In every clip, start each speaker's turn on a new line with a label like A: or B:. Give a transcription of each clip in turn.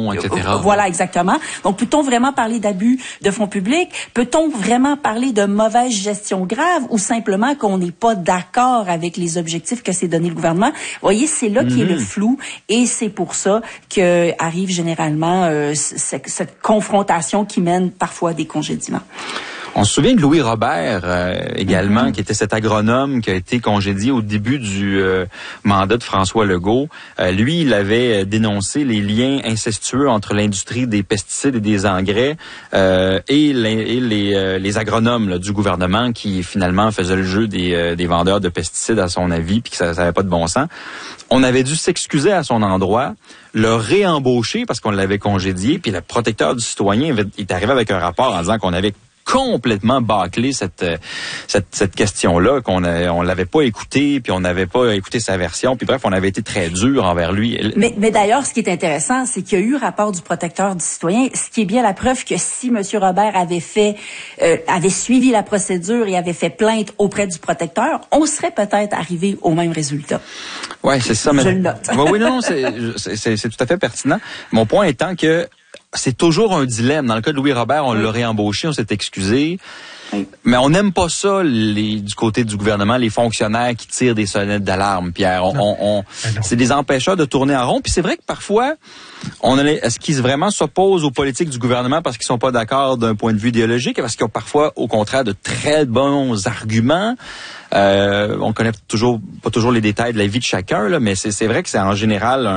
A: fonds, etc.
B: Voilà, exactement. Donc, peut-on vraiment parler d'abus de fonds publics? Peut-on vraiment parler de mauvaise gestion grave ou simplement qu'on n'est pas d'accord avec les objectifs que s'est donné le gouvernement? Vous voyez, c'est là qu'il y a le flou et c'est pour ça que arrive généralement cette confrontation qui mène parfois à des congédiements.
A: On se souvient de Louis Robert également, qui était cet agronome qui a été congédié au début du mandat de François Legault. Lui, il avait dénoncé les liens incestueux entre l'industrie des pesticides et des engrais et les agronomes là, du gouvernement qui finalement faisaient le jeu des vendeurs de pesticides à son avis, puis que ça n'avait pas de bon sens. On avait dû s'excuser à son endroit, le réembaucher parce qu'on l'avait congédié, puis le protecteur du citoyen est arrivé avec un rapport en disant qu'on avait complètement bâclé cette question-là, on l'avait pas écouté, puis on n'avait pas écouté sa version, puis bref, on avait été très dur envers lui.
B: Mais d'ailleurs, ce qui est intéressant, c'est qu'il y a eu rapport du protecteur du citoyen, ce qui est bien la preuve que si M. Robert avait suivi la procédure et avait fait plainte auprès du protecteur, on serait peut-être arrivé au même résultat.
A: Ouais, c'est ça.
B: Je le note.
A: Oui, non, c'est tout à fait pertinent. Mon point étant que c'est toujours un dilemme. Dans le cas de Louis Robert, on l'a réembauché, on s'est excusé. Oui. Mais on n'aime pas ça, du côté du gouvernement, les fonctionnaires qui tirent des sonnettes d'alarme, Pierre. C'est des empêcheurs de tourner en rond. Puis c'est vrai que parfois, est-ce qu'ils vraiment s'opposent aux politiques du gouvernement parce qu'ils sont pas d'accord d'un point de vue idéologique, parce qu'ils ont parfois, au contraire, de très bons arguments. On connaît pas toujours les détails de la vie de chacun, là, mais c'est vrai que c'est en général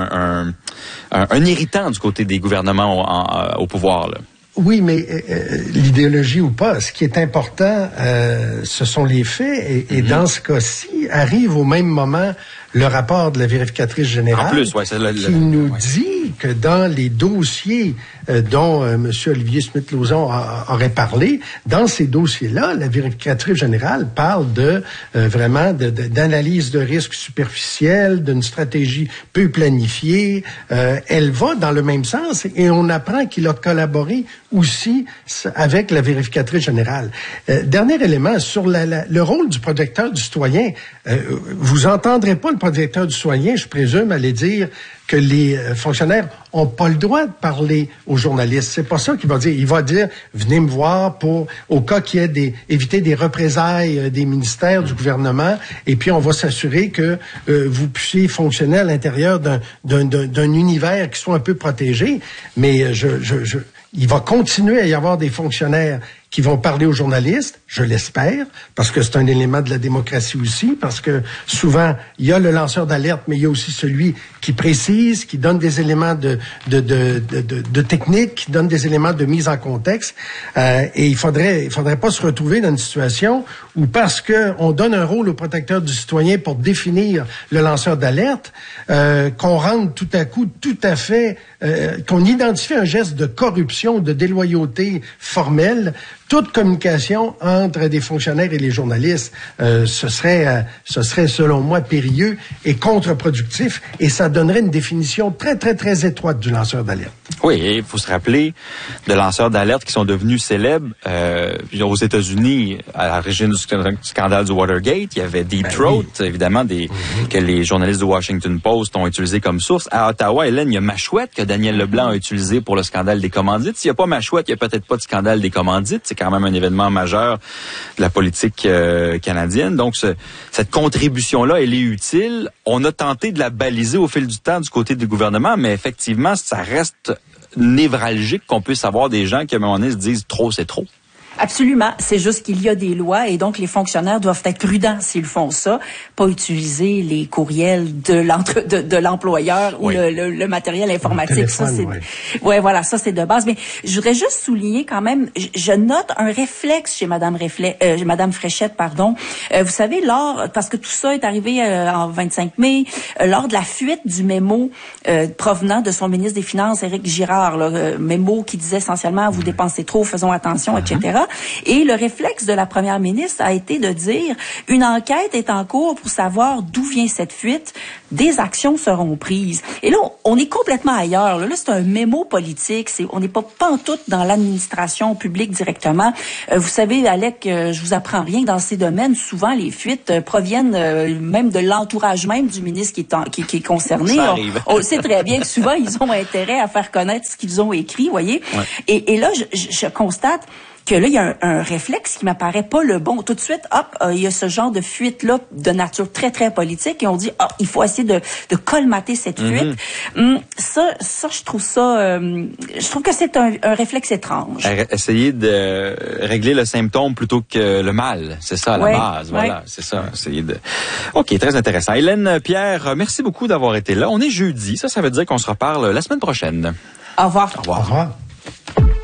A: un irritant du côté des gouvernements au pouvoir, là.
C: Oui, mais l'idéologie ou pas, ce qui est important, ce sont les faits. Et dans ce cas-ci, arrive au même moment le rapport de la vérificatrice générale
A: en plus,
C: qui nous dit que dans les dossiers dont M. Olivier Smith-Lauzon aurait parlé, dans ces dossiers-là, la vérificatrice générale parle de vraiment d'analyse de risque superficielle, d'une stratégie peu planifiée. Elle va dans le même sens et on apprend qu'il a collaboré aussi avec la vérificatrice générale. Dernier élément, sur le rôle du protecteur du citoyen, vous entendrez pas le protecteur du citoyen, je présume, aller dire que les fonctionnaires ont pas le droit de parler aux journalistes. C'est pas ça qu'il va dire. Il va dire, venez me voir au cas qu'il y ait éviter des représailles des ministères, du gouvernement, et puis on va s'assurer que vous puissiez fonctionner à l'intérieur d'un univers qui soit un peu protégé. Mais il va continuer à y avoir des fonctionnaires qui vont parler aux journalistes, je l'espère, parce que c'est un élément de la démocratie aussi, parce que souvent, il y a le lanceur d'alerte, mais il y a aussi celui qui précise, qui donne des éléments de technique, qui donne des éléments de mise en contexte. Et il faudrait pas se retrouver dans une situation où, parce que on donne un rôle au protecteur du citoyen pour définir le lanceur d'alerte, qu'on rende tout à coup tout à fait, qu'on identifie un geste de corruption, de déloyauté formelle. Toute communication entre des fonctionnaires et les journalistes, ce serait selon moi périlleux et contre-productif, et ça donnerait une définition très très très étroite du lanceur d'alerte.
A: Oui, et il faut se rappeler de lanceurs d'alerte qui sont devenus célèbres aux États-Unis à l'origine du scandale du Watergate. Il y avait Deep Throat, évidemment, que les journalistes du Washington Post ont utilisé comme source. À Ottawa, Hélène, il y a Machouette que Daniel Leblanc a utilisé pour le scandale des commandites. S'il n'y a pas Machouette, il n'y a peut-être pas de scandale des commandites. C'est quand même un événement majeur de la politique canadienne. Donc, cette contribution-là, elle est utile. On a tenté de la baliser au fil du temps du côté du gouvernement, mais effectivement, ça reste névralgique qu'on puisse avoir des gens qui, à un moment donné, se disent « trop, c'est trop ».
B: Absolument. C'est juste qu'il y a des lois et donc les fonctionnaires doivent être prudents s'ils font ça, pas utiliser les courriels de l'employeur
C: oui.
B: ou le matériel informatique. Ça, c'est, voilà, ça c'est de base. Mais je voudrais juste souligner quand même, je note un réflexe chez Madame Fréchette, pardon. Vous savez, parce que tout ça est arrivé en 25 mai, lors de la fuite du mémo provenant de son ministre des Finances, Éric Girard, mémo qui disait essentiellement vous dépensez trop, faisons attention, etc. Et le réflexe de la première ministre a été de dire, une enquête est en cours pour savoir d'où vient cette fuite, des actions seront prises. Et là, on est complètement ailleurs. Là, c'est un mémo politique. On n'est pas pantoute dans l'administration publique directement. Vous savez, Alec, je vous apprends rien dans ces domaines. Souvent, les fuites proviennent même de l'entourage même du ministre qui est concerné.
A: Ça arrive.
B: On sait très bien que souvent, ils ont intérêt à faire connaître ce qu'ils ont écrit, voyez. Ouais. Et là, je constate que là, il y a un réflexe qui m'apparaît pas le bon. Tout de suite, hop, il y a ce genre de fuite-là de nature très, très politique et on dit, il faut essayer de colmater cette fuite. Ça, je trouve que c'est un réflexe étrange.
A: Essayer de régler le symptôme plutôt que le mal. C'est ça, la base. Voilà, c'est ça. Essayer de... OK, très intéressant. Hélène Pierre, merci beaucoup d'avoir été là. On est jeudi. Ça veut dire qu'on se reparle la semaine prochaine.
B: Au revoir.
A: Au revoir.
C: Au revoir.